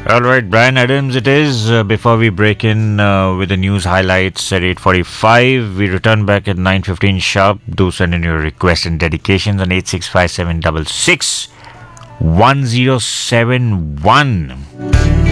All right, Brian Adams it is. Before we break in with the news highlights at 8:45, we return back at 9:15 sharp. Do send in your requests and dedications on 865766 1071.